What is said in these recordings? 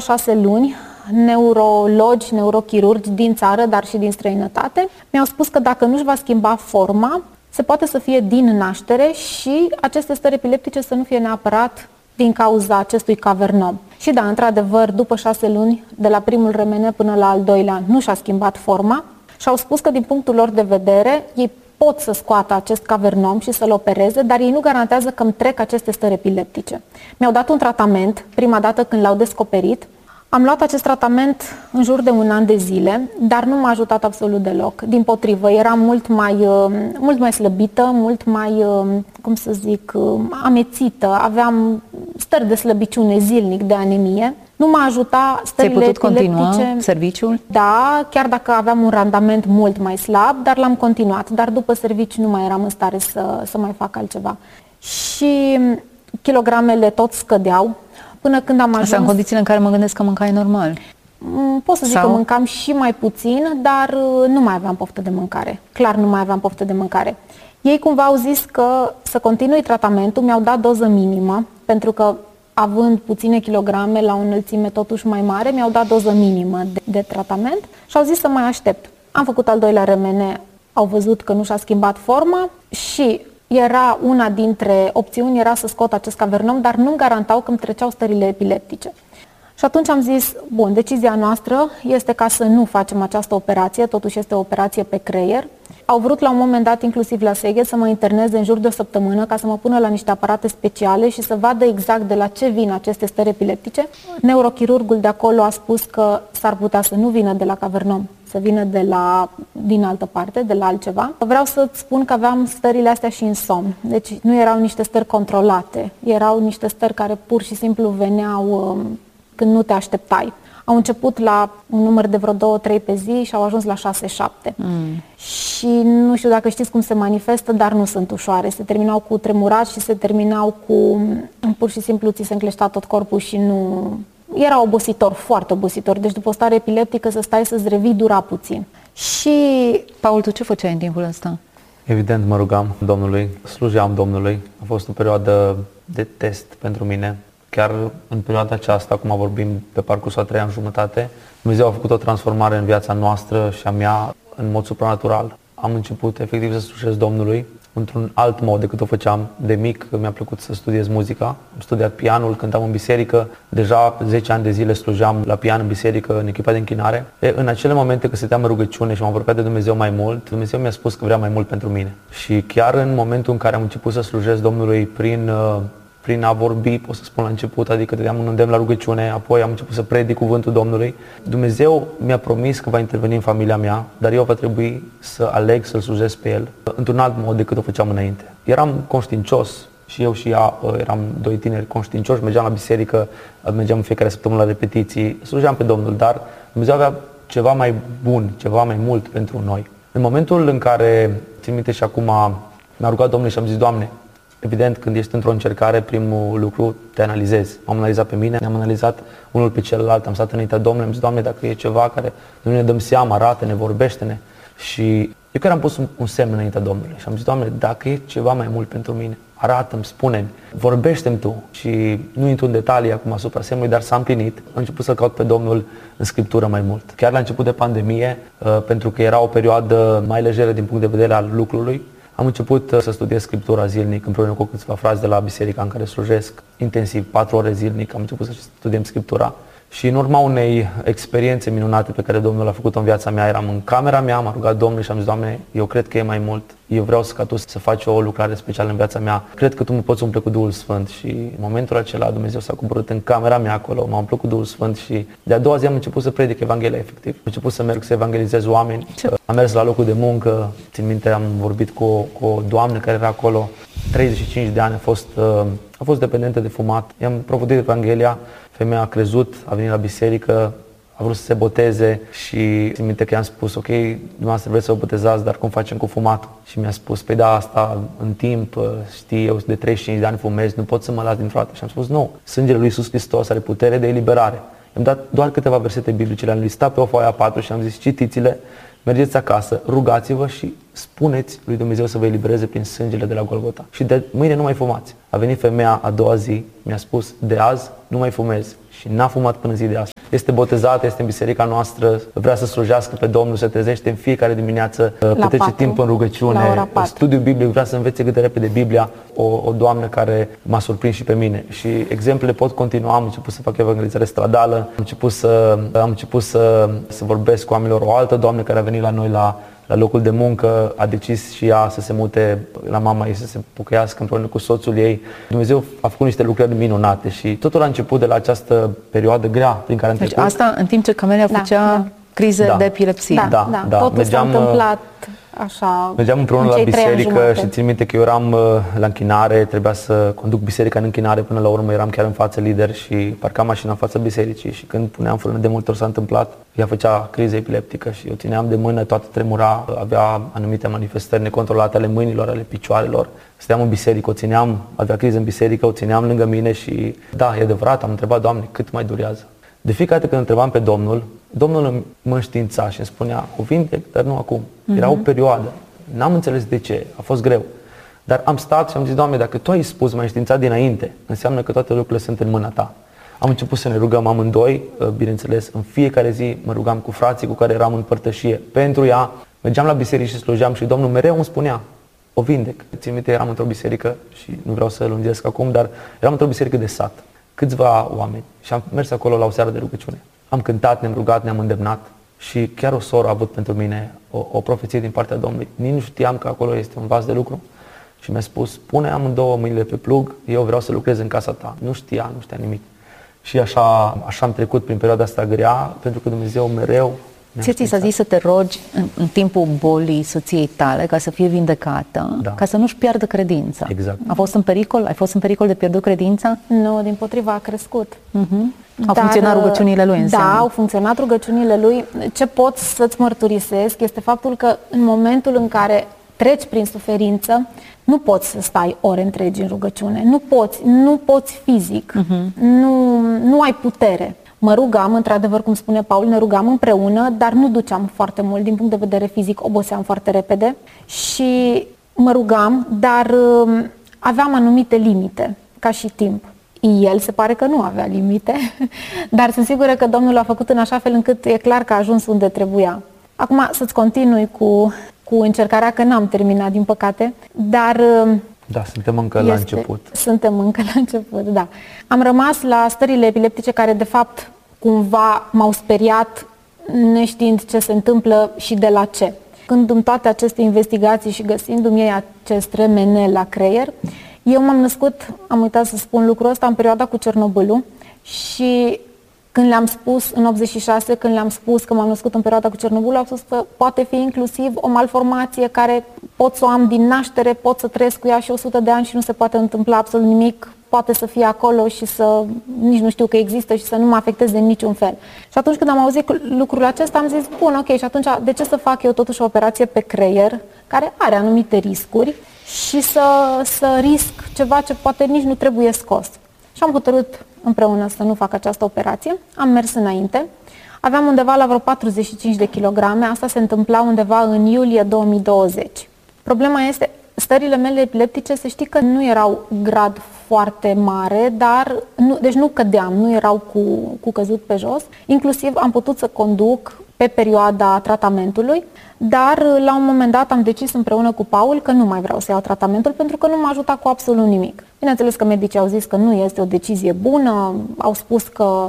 6 luni, neurologi, neurochirurgi din țară, dar și din străinătate, mi-au spus că dacă nu-și va schimba forma, se poate să fie din naștere și aceste stări epileptice să nu fie neapărat din cauza acestui cavernom. Și da, într-adevăr, după 6 luni, de la primul remene până la al doilea, nu și-a schimbat forma și au spus că din punctul lor de vedere, ei pot să scoată acest cavernom și să-l opereze, dar ei nu garantează că îmi trec aceste stări epileptice. Mi-au dat un tratament, prima dată când l-au descoperit. Am luat acest tratament în jur de 1 an de zile, dar nu m-a ajutat absolut deloc. Dimpotrivă, eram mult mai slăbită, mult mai, amețită, aveam stări de slăbiciune zilnic, de anemie. Nu m-a ajutat stările epileptice. Ți-ai putut continua serviciul? Da, chiar dacă aveam un randament mult mai slab, dar l-am continuat. Dar după serviciu nu mai eram în stare să mai fac altceva. Și kilogramele tot scădeau. Până când am ajuns... Asta în condițiile în care mă gândesc că mâncai normal. Pot să zic că mâncam și mai puțin, dar nu mai aveam poftă de mâncare. Clar nu mai aveam poftă de mâncare. Ei cumva au zis că să continui tratamentul, mi-au dat doză minimă, pentru că având puține kilograme la o înălțime totuși mai mare, mi-au dat doză minimă de tratament și au zis să mai aștept. Am făcut al doilea remene, au văzut că nu și-a schimbat forma și... era una dintre opțiuni, era să scot acest cavernom, dar nu garantau că îmi treceau stările epileptice. Și atunci am zis, bun, decizia noastră este ca să nu facem această operație, totuși este o operație pe creier. Au vrut la un moment dat, inclusiv la Seged, să mă interneze în jur de o săptămână ca să mă pună la niște aparate speciale și să vadă exact de la ce vin aceste stări epileptice. Neurochirurgul de acolo a spus că s-ar putea să nu vină de la cavernom, să vină din altă parte, de la altceva. Vreau să-ți spun că aveam stările astea și în somn. Deci nu erau niște stări controlate, erau niște stări care pur și simplu veneau când nu te așteptai. Au început la un număr de vreo 2-3 pe zi și au ajuns la 6-7. Și nu știu dacă știți cum se manifestă, dar nu sunt ușoare. Se terminau cu tremurat și se terminau cu pur și simplu ți se încleștea tot corpul și nu... Era obositor, foarte obositor. Deci după o stare epileptică să stai să-ți revii dura puțin. Și... Paul, tu ce făceai în timpul ăsta? Evident mă rugam Domnului, slujeam Domnului. A fost o perioadă de test pentru mine. Chiar în perioada aceasta, acum vorbim pe parcursul a 3 ani jumătate, Dumnezeu a făcut o transformare în viața noastră și a mea în mod supranatural. Am început efectiv să slujesc Domnului într-un alt mod decât o făceam de mic. Mi-a plăcut să studiez muzica, am studiat pianul, cântam în biserică, deja 10 ani de zile slujeam la pian în biserică, în echipa de închinare. În acele momente când stăteam în rugăciune și m-am apropiat de Dumnezeu mai mult, Dumnezeu mi-a spus că vrea mai mult pentru mine. Și chiar în momentul în care am început să slujesc Domnului prin a vorbi, pot să spun la început, adică dădeam un îndemn la rugăciune, apoi am început să predic cuvântul Domnului. Dumnezeu mi-a promis că va interveni în familia mea, dar eu va trebui să aleg să-L slujesc pe El într-un alt mod decât o făceam înainte. Eram conștiincios și eu și ea eram doi tineri conștiincioși, mergeam la biserică, mergeam în fiecare săptămână la repetiții, slujeam pe Domnul, dar Dumnezeu avea ceva mai bun, ceva mai mult pentru noi. În momentul în care, țin minte și acum, mi-a rugat Domnul și am zis, Doamne, evident, când ești într-o încercare, primul lucru te analizezi. M-am analizat pe mine, ne-am analizat unul pe celălalt, am stat înaintea Domnului, am zis, Doamne, dacă e ceva care nu ne dăm seama, arată-ne, vorbește-ne. Și eu chiar am pus un semn înaintea Domnului și am zis, Doamne, dacă e ceva mai mult pentru mine, arată-mi, spune-mi, vorbește-mi Tu. Și nu intru în detalii acum asupra semnului, dar s-a împlinit. Am început să caut pe Domnul în Scriptură mai mult. Chiar la început de pandemie, pentru că era o perioadă mai lejeră din punct de vedere al lucrului, am început să studiez Scriptura zilnic împreună cu câțiva frați de la biserica în care slujesc intensiv, 4 ore zilnic, am început să studiem Scriptura. Și în urma unei experiențe minunate pe care Domnul a făcut-o în viața mea, eram în camera mea, m-a rugat Domnul și am zis, Doamne, eu cred că e mai mult. Eu vreau ca Tu să faci o lucrare specială în viața mea. Cred că Tu mă poți umple cu Duhul Sfânt. Și în momentul acela Dumnezeu s-a coborât în camera mea acolo, m-a umplut cu Duhul Sfânt și de-a doua zi am început să predic Evanghelia efectiv. Am început să merg să evangelizez oameni. Am mers la locul de muncă, țin minte, am vorbit cu o doamnă care era acolo, 35 de ani, a fost dependentă de fumat. I-am propovăduit Evanghelia, femeia a crezut, a venit la biserică, a vrut să se boteze și țin minte că i-am spus, ok, dumneavoastră vreți să vă botezați, dar cum facem cu fumatul? Și mi-a spus, păi da, asta în timp, știi, eu de 35 de ani fumez, nu pot să mă las dintr-o dată. Și am spus, nu, sângele lui Iisus Hristos are putere de eliberare. I-am dat doar câteva versete biblice, le-am listat pe o foaie A4 și am zis, citiți-le, mergeți acasă, rugați-vă și spuneți lui Dumnezeu să vă elibereze prin sângele de la Golgota. Și de mâine nu mai fumați. A venit femeia a doua zi, mi-a spus, de azi nu mai fumezi. și n-a fumat până zi de astăzi. Este botezată, este în biserica noastră, vrea să slujească pe Domnul, se trezește în fiecare dimineață, petrece timp în rugăciune, studiul biblic, vrea să învețe cât de repede Biblia. O doamnă care m-a surprins și pe mine. Și exemplele pot continua. Am început să fac evangelizare stradală, am început să vorbesc cu oamenilor. O altă doamnă care a venit la noi la locul de muncă a decis și ea să se mute la mama ei, să se pocăiască împreună cu soțul ei. Dumnezeu a făcut niște lucrări minunate și totul a început de la această perioadă grea prin care am trecut. Deci asta în timp ce Camelia făcea crize de epilepsie. Da. Totul s-a întâmplat așa. Mergeam împreună la biserică și țin minte că eu eram la închinare, trebuia să conduc biserica în închinare, până la urmă eram chiar în față lider și parcam mașina în fața bisericii și când puneam frână, de multe ori s-a întâmplat, ea făcea criză epileptică și eu țineam de mână, toată tremura, avea anumite manifestări necontrolate ale mâinilor, ale picioarelor. Stăteam în biserică, o țineam, avea criză în biserică, o țineam lângă mine și da, e adevărat, am întrebat, Doamne, cât mai durează? De fiecare dată când întrebam pe Domnul mă înștiința și îmi spunea, o vindec, dar nu acum. Era o perioadă. N-am înțeles de ce, a fost greu. Dar am stat și am zis, Doamne, dacă Tu ai spus, m-ai înștiințat dinainte, înseamnă că toate lucrurile sunt în mâna Ta. Am început să ne rugăm amândoi, bineînțeles, în fiecare zi mă rugam cu frații cu care eram în părtășie pentru ea. Mergeam la biserică și slujeam și Domnul mereu îmi spunea, o vindec. Țin minte, eram într-o biserică și nu vreau să lungesc acum, dar eram într-o biserică de sat. Câțiva oameni și am mers acolo la o seară de rugăciune. Am cântat, ne-am rugat, ne-am îndemnat și chiar o soră a avut pentru mine o profeție din partea Domnului. Nici nu știam că acolo este un vas de lucru și mi-a spus, pune amândouă mâinile pe plug, eu vreau să lucrez în casa ta. Nu știa nimic. Și așa am trecut prin perioada asta grea, pentru că Dumnezeu mereu ți s-a zis să te rogi în timpul bolii soției tale ca să fie vindecată, ca să nu-și piardă credința. Exact. A fost în pericol? Ai fost în pericol de pierdut credința? Nu, dimpotrivă, a crescut. Au funcționat rugăciunile lui înseamnă. Da, au funcționat rugăciunile lui. Ce pot să-ți mărturisesc este faptul că în momentul în care treci prin suferință, nu poți să stai ore întregi în rugăciune. Nu poți fizic. Nu ai putere. Mă rugam, într-adevăr, cum spune Paul, ne rugam împreună, dar nu duceam foarte mult. Din punct de vedere fizic, oboseam foarte repede și mă rugam, dar aveam anumite limite, ca și timp. El se pare că nu avea limite, dar sunt sigură că Domnul a făcut în așa fel încât e clar că a ajuns unde trebuia. Acum să-ți continui cu încercarea, că n-am terminat, din păcate, dar... Da, suntem încă la început. Suntem încă la început, da. Am rămas la stările epileptice care, de fapt, cumva m-au speriat, neștiind ce se întâmplă și de la ce. Când în toate aceste investigații și găsindu-mi ei acest remene la creier, eu m-am născut, am uitat să spun lucrul ăsta, în perioada cu Cernobâlul și când le-am spus, în 86, când le-am spus că m-am născut în perioada cu Cernobâlul, au spus că poate fi inclusiv o malformație care pot să o am din naștere, pot să trăiesc cu ea și 100 de ani și nu se poate întâmpla absolut nimic, poate să fie acolo și să nici nu știu că există și să nu mă afecteze în niciun fel. Și atunci când am auzit lucrul acesta, am zis, bun, ok, și atunci de ce să fac eu totuși o operație pe creier, care are anumite riscuri, și să risc ceva ce poate nici nu trebuie scos. Și am hotărât împreună să nu fac această operație. Am mers înainte. Aveam undeva la vreo 45 de kilograme. Asta se întâmpla undeva în iulie 2020. Problema este, stările mele epileptice, să știi că nu erau grad foarte mare, dar deci nu cădeam, nu erau cu căzut pe jos. Inclusiv am putut să conduc pe perioada tratamentului, dar la un moment dat am decis împreună cu Paul că nu mai vreau să iau tratamentul pentru că nu m-a ajutat cu absolut nimic. Bineînțeles că medicii au zis că nu este o decizie bună, au spus că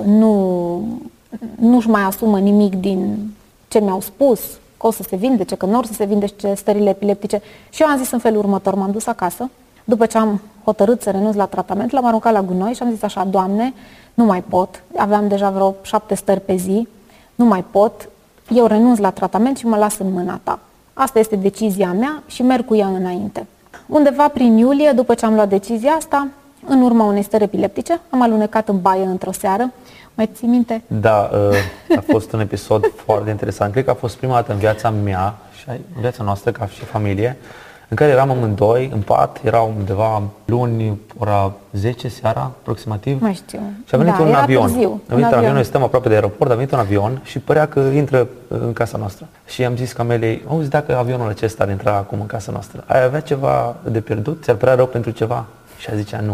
nu-și mai asumă nimic din ce mi-au spus, că o să se vindece, că nu or să se vindece stările epileptice. Și eu am zis în felul următor, m-am dus acasă, după ce am hotărât să renunț la tratament, l-am aruncat la gunoi și am zis așa, Doamne, nu mai pot, aveam deja vreo 7 stări pe zi, nu mai pot, eu renunț la tratament și mă las în mâna Ta. Asta este decizia mea și merg cu ea înainte. Undeva prin iulie, după ce am luat decizia asta, în urma unei stări epileptice, am alunecat în baie într-o seară. Mai ții minte? Da, a fost un episod foarte interesant. Cred că a fost prima dată în viața mea și în viața noastră ca și familie, în care eram amândoi în pat, erau undeva luni, ora 10 seara, aproximativ. Mai știu. Și a venit un avion. Târziu, a venit un avion, noi suntem aproape de aeroport, a venit un avion și părea că intră în casa noastră. Și am zis Camelei, auzi, dacă avionul acesta ar intra acum în casa noastră, ai avea ceva de pierdut? Ți-ar părea rău pentru ceva? Și a zicea nu. Și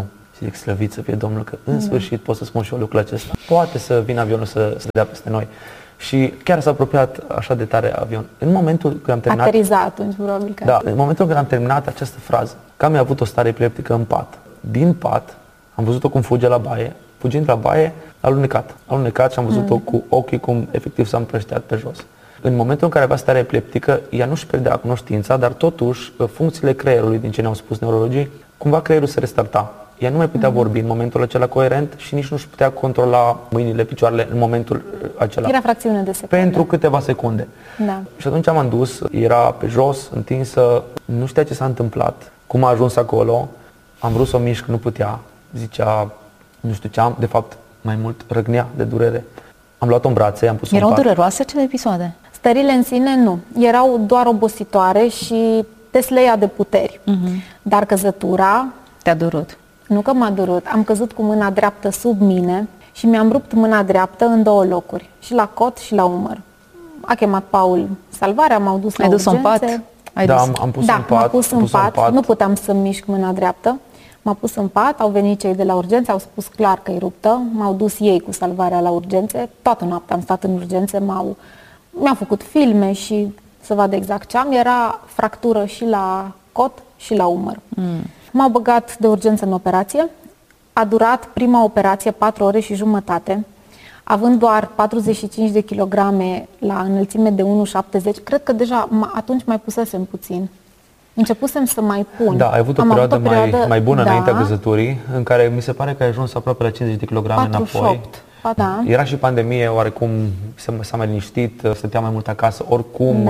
zic, slăvit să fie Domnul, că în sfârșit pot să spun și eu lucrul acesta. Poate să vină avionul să dea peste noi. Și chiar s-a apropiat așa de tare avion. În momentul când am terminat... Ateriza atunci, probabil că... Da, în momentul când am terminat această frază, că am avut o stare epileptică în pat. Din pat, am văzut-o cum fuge la baie. Fugind la baie, a alunecat și am văzut-o cu ochii cum efectiv s-a împrășteat pe jos. În momentul în care avea starea epileptică, ea nu-și pierdea cunoștința, dar totuși funcțiile creierului, din ce ne-au spus neurologii, cumva creierul se restarta. Ea nu mai putea vorbi în momentul acela coerent și nici nu-și putea controla mâinile, picioarele în momentul acela. Era fracțiune de secundă. Pentru câteva secunde. Da. Și atunci m-am dus, era pe jos, întinsă, nu știa ce s-a întâmplat, cum a ajuns acolo, am vrut să o mișc, nu putea, zicea, nu știu ce am, de fapt, mai mult răgnea de durere. Am luat-o în brațe, am pus-o în pat. Erau dureroase acele episoade? Stările în sine nu. Erau doar obositoare și te sleia de puteri. Dar căzătura... Te-a durut? Nu că m-a durut. Am căzut cu mâna dreaptă sub mine și mi-am rupt mâna dreaptă în 2 locuri. Și la cot și la umăr. A chemat Paul salvarea, m-au dus la urgențe. Ai dus în pat? Da, am pus în pat. M-a pus în pat. Nu puteam să mișc mâna dreaptă. M-a pus în pat, au venit cei de la urgențe, au spus clar că e ruptă. M-au dus ei cu salvarea la urgențe. Toată noaptea am stat în urgențe, mi-au făcut filme și să vadă exact ce am. Era fractură și la cot și la umăr. M-au băgat de urgență în operație. A durat prima operație 4 ore și jumătate. Având doar 45 de kilograme la înălțime de 1,70, cred că deja atunci mai pusesem puțin. Începusem să mai pun. Da, ai avut o perioadă mai bună înaintea căzăturii, în care mi se pare că ai ajuns aproape la 50 de kilograme 48. înapoi. Da. Era și pandemie, oarecum s-a mai liniștit, stătea mai mult acasă. Oricum,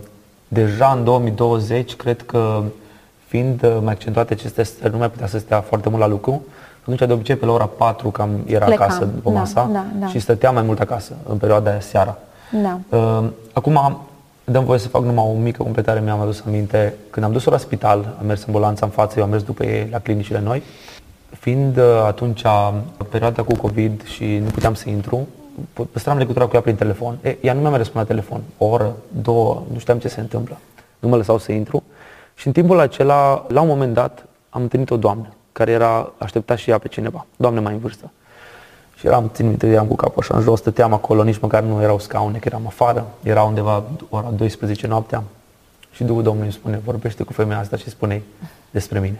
deja în 2020, cred că fiind mai accentuate aceste stări, nu mai putea să stea foarte mult la lucru. Atunci, de obicei, pe la ora 4 cam era acasă după masa și stătea mai mult acasă în perioada aia seara. Da. Acum, dăm voie să fac numai o mică completare, mi-am adus aminte. Când am dus-o la spital, am mers ambulanța în față, eu am mers după ei la clinicile noi. Fiind atunci perioada cu COVID și nu puteam să intru, păstram legătura cu ea prin telefon. Ea nu mi-a mai răspuns la telefon, o oră, 2, nu știam ce se întâmplă. Nu mă lăsau să intru. Și în timpul acela, la un moment dat, am întâlnit o doamnă care aștepta și ea pe cineva, doamnă mai în vârstă. Și țin minte, eram cu capul așa în jos, stăteam acolo, nici măcar nu erau scaune, că eram afară, era undeva ora 12 noaptea. Și Duhul Domnului îmi spune, vorbește cu femeia asta și spune despre mine.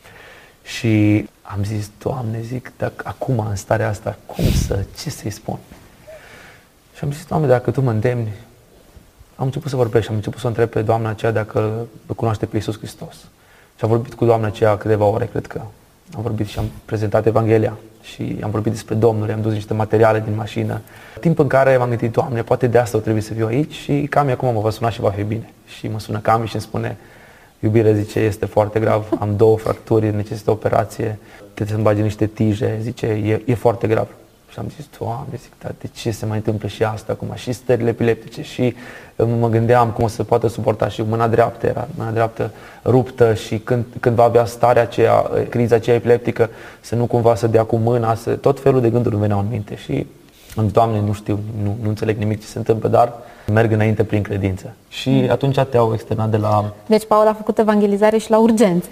Și am zis, Doamne, zic, dacă acum în starea asta, ce să-i spun? Și am zis, Doamne, dacă Tu mă îndemni, am început să vorbesc și am început să o întreb pe doamna aceea dacă îl cunoaște pe Iisus Hristos. Și am vorbit cu doamna aceea câteva ore, cred că. Am vorbit și am prezentat Evanghelia și am vorbit despre Domnul, am dus niște materiale din mașină. Timp în care m-am gândit, Doamne, poate de asta o trebuie să fiu aici și Cami acum mă va suna și va fi bine. Și mă sună Cami și îmi spune, iubire, zice, este foarte grav, am 2 fracturi, necesită operație, trebuie să-mi bage niște tije, zice, e foarte grav. Și am zis, Doamne, zic, dar de ce se mai întâmplă și asta acum, și stările epileptice, și mă gândeam cum o să poată suporta și mâna dreaptă ruptă și când va avea starea aceea, criza aceea epileptică, să nu cumva să dea cu mâna, tot felul de gânduri îmi veneau în minte și am zis, Doamne, nu știu, nu înțeleg nimic ce se întâmplă, dar merg înainte prin credință. Și atunci te-au externat de la... Deci Paul a făcut evangelizare și la urgențe.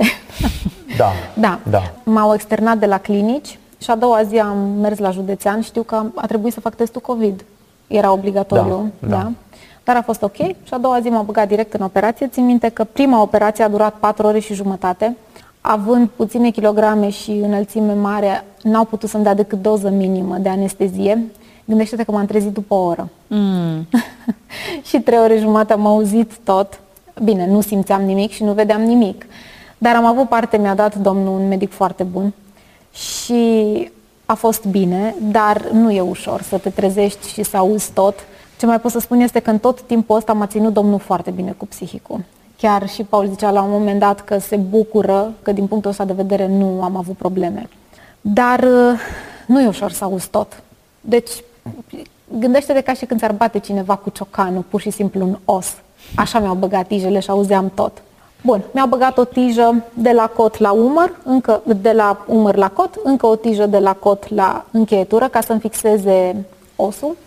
Da. M-au externat de la clinici. Și a doua zi am mers la județean, știu că a trebuit să fac testul COVID. Era obligatoriu, da. Dar a fost ok și a doua zi m-a băgat direct în operație. Țin minte că prima operație a durat 4 ore și jumătate. Având puține kilograme și înălțime mare, n-au putut să-mi dea decât doză minimă de anestezie. Gândește-te că m-am trezit după o oră. Și 3 ore jumate am auzit tot. Bine, nu simțeam nimic și nu vedeam nimic. Dar am avut parte, mi-a dat Domnul un medic foarte bun. Și a fost bine, dar nu e ușor să te trezești și să auzi tot. Ce mai pot să spun este că în tot timpul ăsta m-a ținut Domnul foarte bine cu psihicul. Chiar și Paul zicea la un moment dat că se bucură că din punctul ăsta de vedere nu am avut probleme. Dar nu e ușor să auzi tot. Deci gândește-te ca și când ți-ar bate cineva cu ciocanul, pur și simplu un os. Așa mi-au băgat tijele și auzeam tot. Bun, mi-au băgat o tijă de la cot la umăr, de la umăr la cot, încă o tijă de la cot la încheietură ca să-mi fixeze osul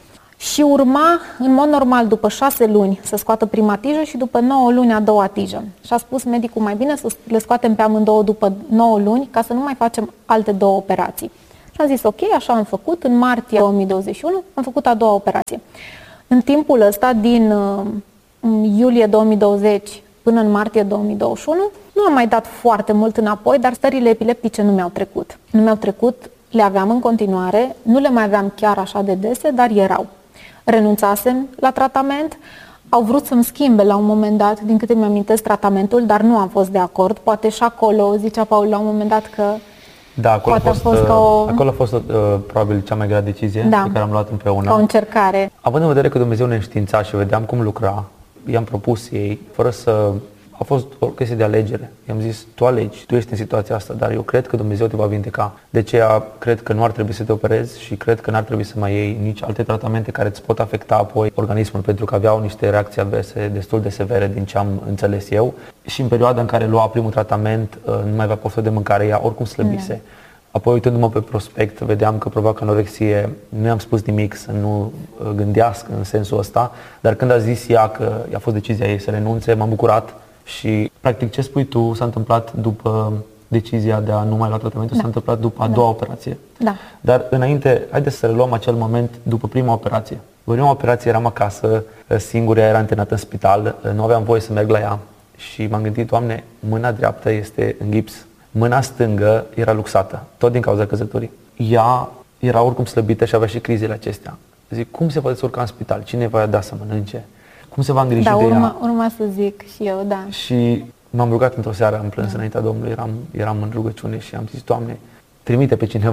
Și urma, în mod normal, după 6 luni să scoată prima tijă și după 9 luni a doua tijă. Și a spus medicul, mai bine să le scoatem pe amândouă după 9 luni, ca să nu mai facem alte 2 operații. Și am zis, ok, așa am făcut. În martie 2021 am făcut a doua operație. În timpul ăsta, din iulie 2020 până în martie 2021, nu am mai dat foarte mult înapoi, dar stările epileptice nu mi-au trecut. Nu mi-au trecut, le aveam în continuare, nu le mai aveam chiar așa de dese, dar erau. Renunțasem la tratament, au vrut să-mi schimbe la un moment dat, din câte mi-amintesc, tratamentul, dar nu am fost de acord. Poate și acolo, zicea Paul la un moment dat că da, acolo a fost probabil cea mai grea decizie pe care am luat împreună. Ca o încercare. Având în vedere că Dumnezeu ne înștiința și vedeam cum lucra, i-am propus ei, fără să... A fost o chestie de alegere. I-am zis, tu alegi, tu ești în situația asta, dar eu cred că Dumnezeu te va vindeca. De aceea cred că nu ar trebui să te operezi și cred că n-ar trebui să mai iei nici alte tratamente care îți pot afecta apoi organismul, pentru că aveau niște reacții adverse destul de severe din ce am înțeles eu. Și în perioada în care lua primul tratament, nu mai avea poftă de mâncare, ea oricum slăbise. Apoi, uitându-mă pe prospect, vedeam că provoacă anorexie. Nu i-am spus nimic să nu gândească în sensul ăsta, dar când a zis ea că i-a fost decizia ei să renunțe, m-am bucurat. Și, practic, ce spui tu s-a întâmplat după decizia de a nu mai lua tratamentul, s-a întâmplat după a doua operație. Da. Dar, înainte, haideți să reluăm acel moment după prima operație. Prima operație eram acasă, singur, ea era internată în spital, nu aveam voie să merg la ea și m-am gândit, Doamne, mâna dreaptă este în gips, mâna stângă era luxată, tot din cauza căzătorii. Ea era oricum slăbită și avea și crizele acestea. Zic, cum se poate urca în spital? Cine va da să mănânce? Cum se va îngriji de ea? Urma să zic și eu, da. Și m-am rugat într-o seară, am plâns înaintea Domnului, eram în rugăciune și am zis, Doamne, trimite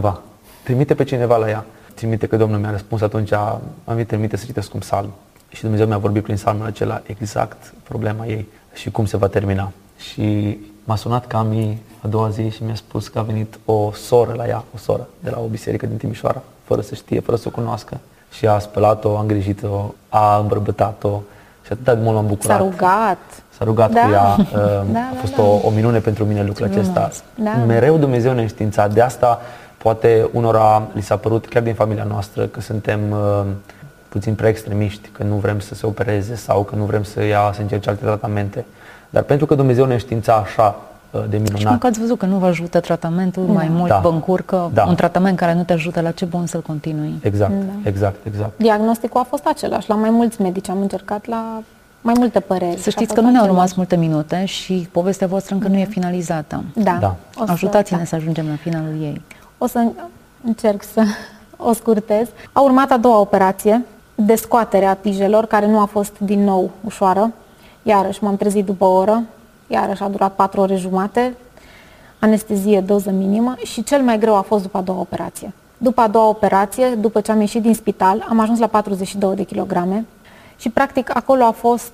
pe cineva la ea. Trimite, că Domnul mi-a răspuns atunci, am venit, trimite să citesc un psalm. Și Dumnezeu mi-a vorbit prin psalmul acela exact problema ei și cum se va termina. Și m-a sunat Cami a doua zi și mi-a spus că a venit o soră la ea, o soră de la o biserică din Timișoara, fără să știe, fără să o cunoască. Și a spălat-o, a îngrijit-o, a îmbărbătat-o și atât de mult m-am bucurat. S-a rugat cu ea. A fost o minune pentru mine lucrul acesta. Mereu Dumnezeu ne înștiința. De asta poate unora li s-a părut, chiar din familia noastră, că suntem puțin prea extremiști, că nu vrem să se opereze sau că nu vrem să încerce alte tratamente. Dar pentru că Dumnezeu ne înștiința așa de minunat. Și că ați văzut că nu vă ajută tratamentul, mai mult vă încurcă, un tratament care nu te ajută, la ce bun să-l continui. Exact. Diagnosticul a fost același, la mai mulți medici am încercat, la mai multe păreri. Să știți că nu ne-au rămas multe minute și povestea voastră încă nu e finalizată. Da. Ajutați-ne să ajungem la finalul ei. O să încerc să o scurtez. A urmat a doua operație de scoatere a tijelor, care nu a fost din nou ușoară. Iarăși m-am trezit după o oră, iarăși a durat 4 ore jumate, anestezie, doză minimă și cel mai greu a fost după a doua operație. După a doua operație, după ce am ieșit din spital, am ajuns la 42 de kilograme și practic acolo a fost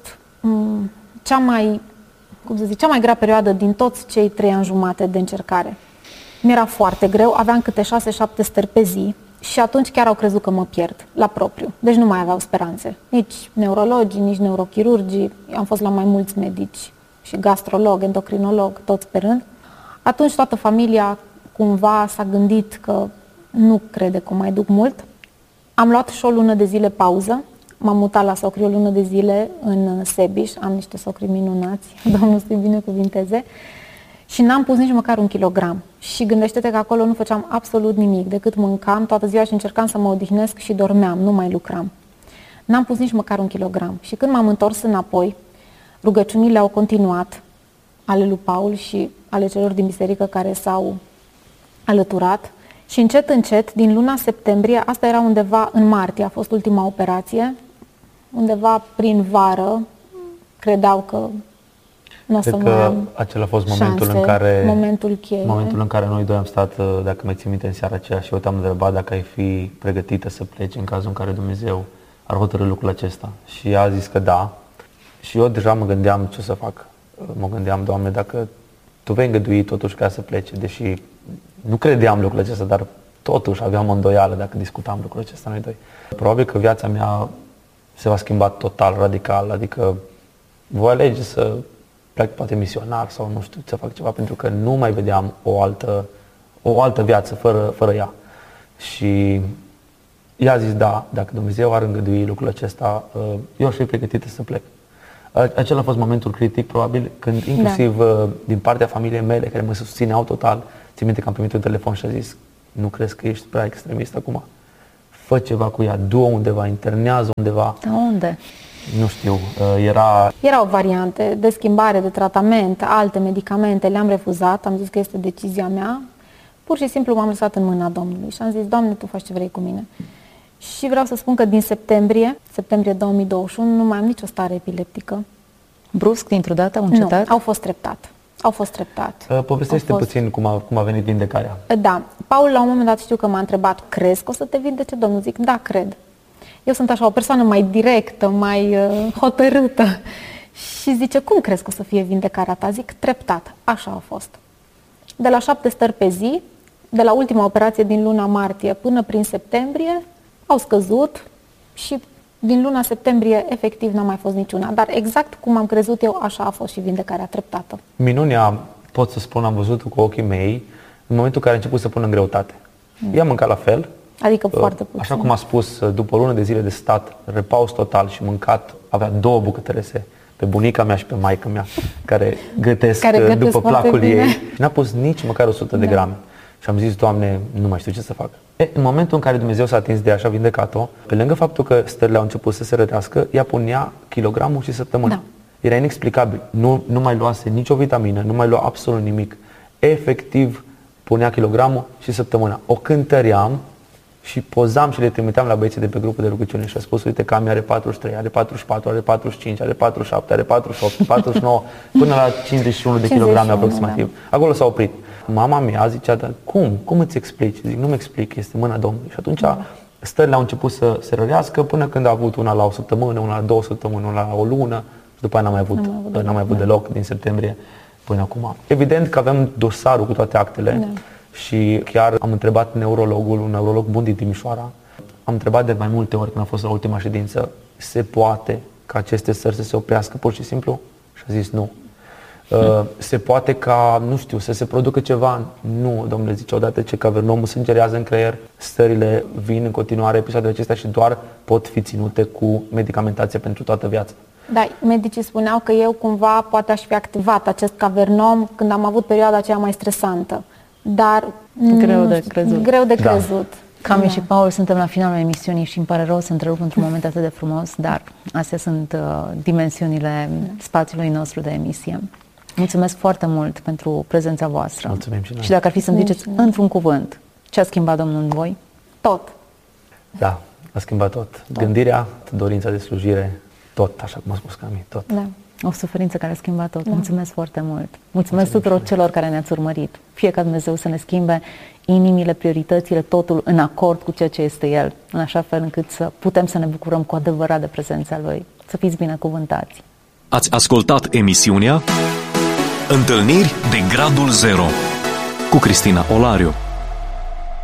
cea mai grea perioadă din toți cei 3 ani jumate de încercare. Mi-era foarte greu, aveam câte 6-7 stări pe zi și atunci chiar au crezut că mă pierd la propriu. Deci nu mai aveau speranțe. Nici neurologii, nici neurochirurgii. Am fost la mai mulți medici și gastrolog, endocrinolog, toți pe rând. Atunci toată familia cumva s-a gândit că nu crede că mai duc mult. Am luat și o lună de zile pauză. M-am mutat la socri o lună de zile în Sebiș. Am niște socri minunați, Domnul să-i binecuvinteze. Și n-am pus nici măcar 1 kilogram. Și gândește-te că acolo nu făceam absolut nimic, decât mâncam toată ziua și încercam să mă odihnesc și dormeam, nu mai lucram. N-am pus nici măcar 1 kilogram. Și când m-am întors înapoi, rugăciunile au continuat, ale lui Paul și ale celor din biserică care s-au alăturat. Și încet, din luna septembrie, asta era undeva în martie, a fost ultima operație, undeva prin vară, credeau că nu o să mai am acela a fost momentul în care noi doi am stat, dacă mai țin minte, în seara aceea și eu te-am întrebat dacă ai fi pregătită să pleci în cazul în care Dumnezeu ar hotărî lucrul acesta. Și ea a zis că da. Și eu deja mă gândeam ce să fac. Mă gândeam, Doamne, dacă Tu vei îngădui totuși ca să plece, deși nu credeam lucrul acesta, dar totuși aveam o îndoială dacă discutam lucrul acesta noi doi. Probabil că viața mea se va schimba total, radical, adică voi alege să plec poate misionar sau nu știu, să fac ceva, pentru că nu mai vedeam o altă viață fără ea. Și ea a zis, da, dacă Dumnezeu ar îngădui lucrul acesta, eu aș fi pregătită să plec. Acela a fost momentul critic, probabil, când inclusiv din partea familiei mele, care mă susțineau total, țin minte că am primit un telefon și a zis, nu crezi că ești prea extremist acum? Fă ceva cu ea, du-o undeva, internează undeva. Da, unde? Nu știu, Erau variante de schimbare, de tratament, alte medicamente, le-am refuzat, am zis că este decizia mea. Pur și simplu m-am lăsat în mâna Domnului și am zis, Doamne, Tu faci ce vrei cu mine. Și vreau să spun că din septembrie 2021, nu mai am nicio stare epileptică. Brusc, dintr-o dată, au încetat? Nu, au fost treptat. Povestește puțin cum a venit vindecarea. Da, Paul la un moment dat știu că m-a întrebat, crezi că o să te vindece, Domnul? Zic, da, cred. Eu sunt așa o persoană mai directă, mai hotărâtă. Și zice, cum crezi că o să fie vindecarea ta? Zic, treptat. Așa a fost. De la 7 stări pe zi, de la ultima operație din luna martie până prin septembrie, au scăzut și din luna septembrie efectiv n-a mai fost niciuna. Dar exact cum am crezut eu, așa a fost și vindecarea treptată. Minunea, pot să spun, am văzut cu ochii mei în momentul în care a început să pună în greutate. Ea mânca la fel. Adică foarte puțin. Așa cum a spus, după o lună de zile de stat, repaus total și mâncat, avea 2 bucătărese pe bunica mea și pe maică mea, care gătesc după placul ei. Și n-a pus nici măcar 100 de grame. Și am zis, Doamne, nu mai știu ce să fac. În momentul în care Dumnezeu s-a atins de ea și a vindecat-o, pe lângă faptul că stările au început să se rătească, ea punea kilogramul și săptămâna. Da. Era inexplicabil. Nu mai luase nicio vitamină, nu mai lua absolut nimic. Efectiv, punea kilogramul și săptămâna. O cântăream și pozam și le trimiteam la băieții de pe grupul de rugăciune și a spus, uite, Cami are 43, are 44, are 45, are 47, are 48, 49, până la 51 de kilograme aproximativ. Da. Acolo s-a oprit. Mama mea zicea, dar cum îți explici? Zic, nu-mi explic, este mâna Domnului. Și atunci stările au început să se rărească până când a avut una la o săptămână, una la 2 săptămâni, una la o lună și după aia n-am mai avut deloc din septembrie până acum. Evident că avem dosarul cu toate actele și chiar am întrebat un neurolog bun din Timișoara, am întrebat de mai multe ori când a fost la ultima ședință, se poate ca aceste stări să se oprească pur și simplu? Și a zis nu. Se poate ca, nu știu, să se producă ceva? Nu, domnule, zice, odată ce cavernomul sângerează în creier, stările vin în continuare, episoadele acestea și doar pot fi ținute cu medicamentație pentru toată viața. Da, medicii spuneau că eu cumva poate aș fi activat acest cavernom când am avut perioada aceea mai stresantă, dar greu de crezut. Cami și Paul, suntem la finalul emisiunii și îmi pare rău să întrerup într-un moment atât de frumos, dar astea sunt dimensiunile spațiului nostru de emisie. Mulțumesc foarte mult pentru prezența voastră. Mulțumim și noi. Și dacă ar fi să-mi ziceți într-un cuvânt, ce a schimbat Domnul în voi? Tot. Da, a schimbat tot. Gândirea, dorința de slujire, tot, așa cum a spus Cami, tot. Da. O suferință care a schimbat tot. Mulțumesc foarte mult. Mulțumesc tuturor celor care ne-ați urmărit. Fie ca Dumnezeu să ne schimbe inimile, prioritățile, totul în acord cu ceea ce este El, în așa fel încât să putem să ne bucurăm cu adevărat de prezența Lui. Să fiți binecuvântați. Ați ascultat emisiunea Întâlniri de Gradul Zero cu Cristina Olariu.